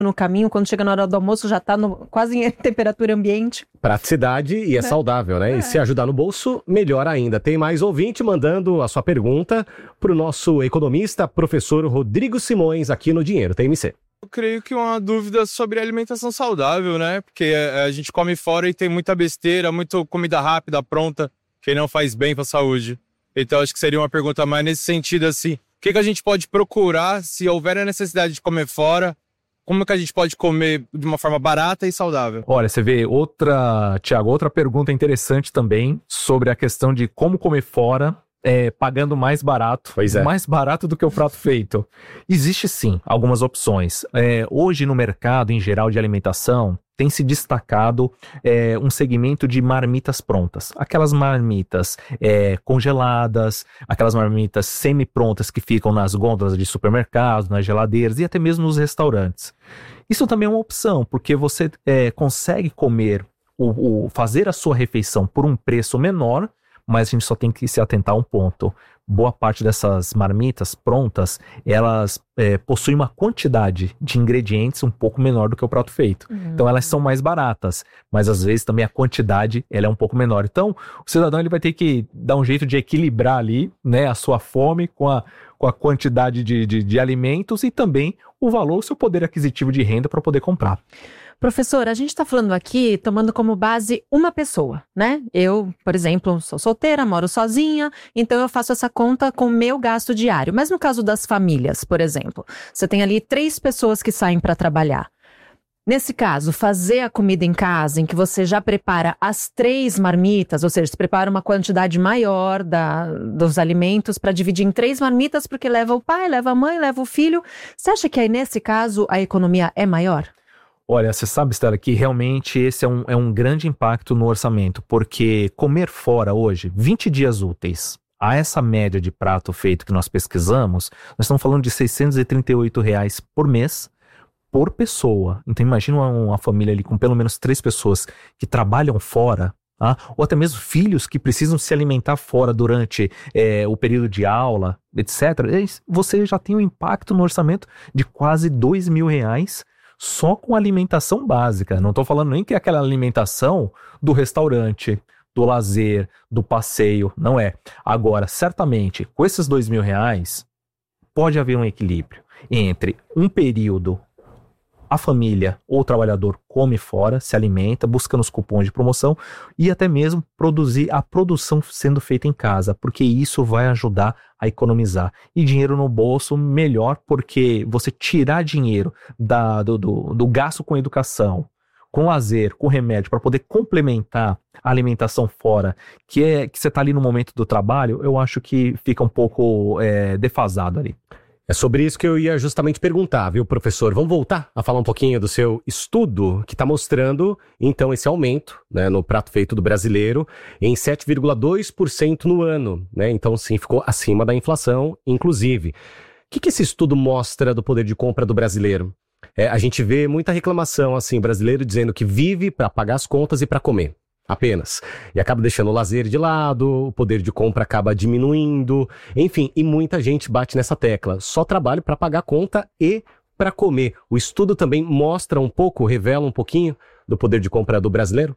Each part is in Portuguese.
no caminho, quando chega na hora do almoço já tá quase em temperatura ambiente. Praticidade e é saudável, né? E se ajudar no bolso, melhor ainda. Tem mais ouvinte mandando a sua pergunta pro nosso economista, professor Rodrigo Simões, aqui no Dinheiro TMC. Eu creio que uma dúvida sobre alimentação saudável, né? Porque a gente come fora e tem muita besteira, muita comida rápida, pronta, que não faz bem para a saúde. Então acho que seria uma pergunta mais nesse sentido, assim. O que a gente pode procurar se houver a necessidade de comer fora? Como que a gente pode comer de uma forma barata e saudável? Olha, você vê Thiago, outra pergunta interessante também sobre a questão de como comer fora, pagando mais barato. Pois é. Mais barato do que o prato feito. Existe sim algumas opções. Hoje no mercado em geral de alimentação tem se destacado um segmento de marmitas prontas. Aquelas marmitas congeladas, aquelas marmitas semi-prontas que ficam nas gôndolas de supermercados, nas geladeiras e até mesmo nos restaurantes. Isso também é uma opção, porque você consegue comer, fazer a sua refeição por um preço menor, mas a gente só tem que se atentar a um ponto. Boa parte dessas marmitas prontas, elas possuem uma quantidade de ingredientes um pouco menor do que o prato feito. Então elas são mais baratas, mas às vezes também a quantidade ela é um pouco menor. Então o cidadão ele vai ter que dar um jeito de equilibrar ali, né, a sua fome com a quantidade de alimentos e também o valor, o seu poder aquisitivo de renda para poder comprar. Professor, a gente está falando aqui, tomando como base uma pessoa, né? Eu, por exemplo, sou solteira, moro sozinha, então eu faço essa conta com o meu gasto diário. Mas no caso das famílias, por exemplo, você tem ali 3 pessoas que saem para trabalhar. Nesse caso, fazer a comida em casa, em que você já prepara as 3 marmitas, ou seja, você prepara uma quantidade maior dos alimentos para dividir em 3 marmitas, porque leva o pai, leva a mãe, leva o filho. Você acha que aí, nesse caso, a economia é maior? Olha, você sabe, Stella, que realmente esse é um grande impacto no orçamento, porque comer fora hoje, 20 dias úteis, a essa média de prato feito que nós pesquisamos, nós estamos falando de R$ 638 por mês, por pessoa. Então imagina uma família ali com pelo menos 3 pessoas que trabalham fora, ou até mesmo filhos que precisam se alimentar fora durante o período de aula, etc. Você já tem um impacto no orçamento de quase R$2.000 só com alimentação básica. Não estou falando nem que é aquela alimentação do restaurante, do lazer, do passeio, não é. Agora, certamente, com esses R$2.000, pode haver um equilíbrio entre um período a família ou o trabalhador come fora, se alimenta, buscando os cupons de promoção e até mesmo produzir a produção sendo feita em casa, porque isso vai ajudar a economizar. E dinheiro no bolso, melhor, porque você tirar dinheiro do gasto com educação, com lazer, com remédio, para poder complementar a alimentação fora, que você está ali no momento do trabalho, eu acho que fica um pouco defasado ali. É sobre isso que eu ia justamente perguntar, viu, professor? Vamos voltar a falar um pouquinho do seu estudo que está mostrando, então, esse aumento, né, no prato feito do brasileiro em 7,2% no ano, né? Então, sim, ficou acima da inflação, inclusive. O que esse estudo mostra do poder de compra do brasileiro? A gente vê muita reclamação, assim, brasileiro dizendo que vive para pagar as contas e para comer. Apenas. E acaba deixando o lazer de lado, o poder de compra acaba diminuindo, enfim, e muita gente bate nessa tecla. Só trabalho para pagar a conta e para comer. O estudo também mostra um pouco, revela um pouquinho do poder de compra do brasileiro?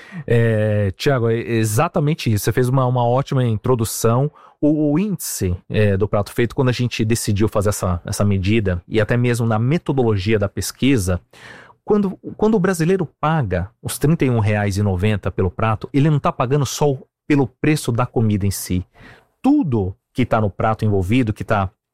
Thiago, é exatamente isso. Você fez uma ótima introdução. O índice do prato feito, quando a gente decidiu fazer essa medida, e até mesmo na metodologia da pesquisa, quando o brasileiro paga os R$ 31,90 pelo prato, ele não está pagando só pelo preço da comida em si. Tudo que está no prato envolvido, que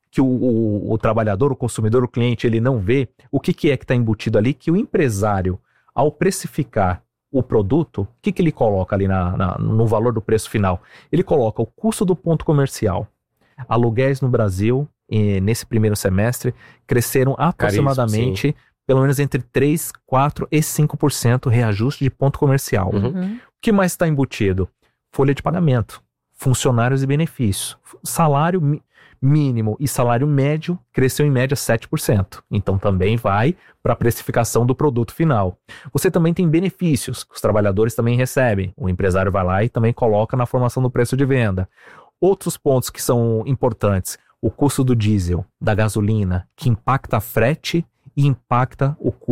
o trabalhador, o consumidor, o cliente, ele não vê, o que é que está embutido ali, que o empresário, ao precificar o produto, o que ele coloca ali no valor do preço final? Ele coloca o custo do ponto comercial. Aluguéis no Brasil, nesse primeiro semestre, cresceram aproximadamente pelo menos entre 3%, 4% e 5% reajuste de ponto comercial. Uhum. O que mais está embutido? Folha de pagamento, funcionários e benefícios. Salário mínimo e salário médio cresceu em média 7%. Então também vai para a precificação do produto final. Você também tem benefícios que os trabalhadores também recebem. O empresário vai lá e também coloca na formação do preço de venda. Outros pontos que são importantes: o custo do diesel, da gasolina, que impacta frete e impacta o